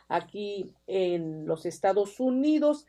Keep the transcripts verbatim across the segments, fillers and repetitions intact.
aquí en los Estados Unidos.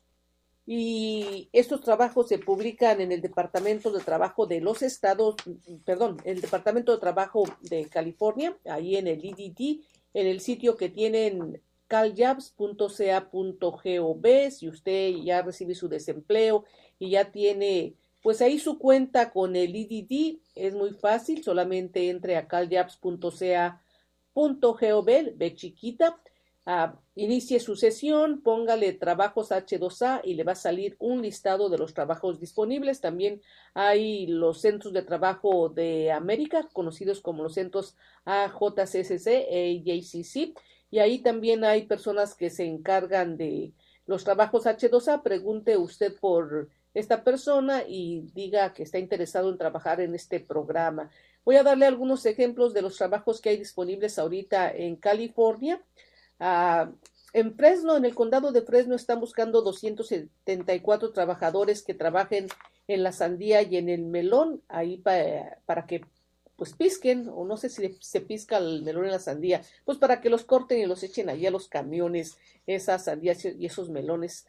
Y estos trabajos se publican en el Departamento de Trabajo de los Estados, perdón, el Departamento de Trabajo de California, ahí en el E D D, en el sitio que tienen cal jobs punto c a punto gov. Si usted ya recibe su desempleo y ya tiene, pues ahí su cuenta con el E D D, es muy fácil, solamente entre a cal jobs punto c a punto gov, ve chiquita, Uh, inicie su sesión, póngale trabajos hache dos a y le va a salir un listado de los trabajos disponibles. También hay los centros de trabajo de América, conocidos como los centros A J C C C e J C C, y ahí también hay personas que se encargan de los trabajos hache dos a. Pregunte usted por esta persona y diga que está interesado en trabajar en este programa. Voy a darle algunos ejemplos de los trabajos que hay disponibles ahorita en California. Uh, en Fresno, en el condado de Fresno, están buscando doscientos setenta y cuatro trabajadores que trabajen en la sandía y en el melón, ahí pa, para que pues pisquen, o no sé si se pisca el melón en la sandía, pues para que los corten y los echen allí a los camiones, esas sandías y esos melones,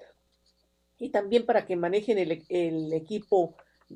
y también para que manejen el, el equipo.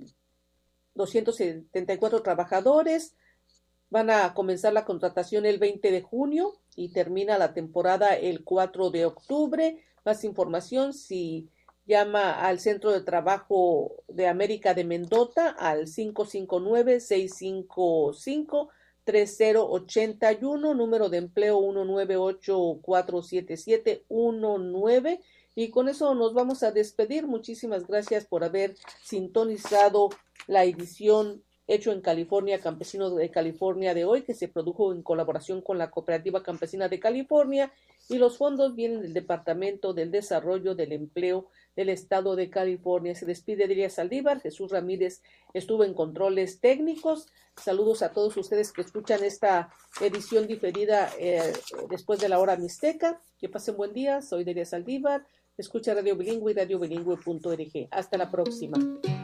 Doscientos setenta y cuatro trabajadores. Van a comenzar la contratación el veinte de junio y termina la temporada el cuatro de octubre. Más información si llama al Centro de Trabajo de América de Mendota al cinco cinco nueve, seis cinco cinco, tres cero ocho uno, número de empleo uno nueve ocho cuatro siete siete uno nueve. Y con eso nos vamos a despedir. Muchísimas gracias por haber sintonizado la edición Hecho en California, Campesino de California de hoy, que se produjo en colaboración con la Cooperativa Campesina de California, y los fondos vienen del Departamento del Desarrollo del Empleo del Estado de California. Se despide Delia Saldívar. Jesús Ramírez estuvo en controles técnicos. Saludos a todos ustedes que escuchan esta edición diferida eh, después de la hora mixteca. Que pasen buen día. Soy Delia Saldívar. Escucha Radio Bilingüe y radio bilingüe punto org. Hasta la próxima.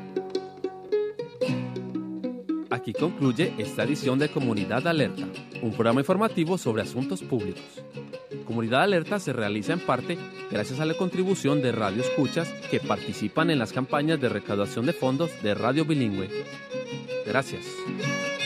Aquí concluye esta edición de Comunidad Alerta, un programa informativo sobre asuntos públicos. Comunidad Alerta se realiza en parte gracias a la contribución de Radio Escuchas que participan en las campañas de recaudación de fondos de Radio Bilingüe. Gracias.